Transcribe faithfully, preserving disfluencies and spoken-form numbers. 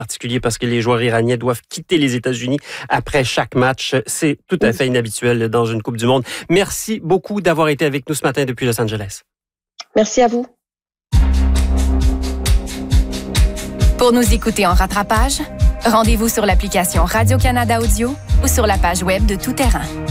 particulier parce que les joueurs iraniens doivent quitter les États-Unis après chaque match. C'est tout à fait inhabituel dans une Coupe du Monde. Merci beaucoup d'avoir été avec nous ce matin depuis Los Angeles. Merci à vous. Pour nous écouter en rattrapage, rendez-vous sur l'application Radio-Canada Audio ou sur la page web de Tout Terrain.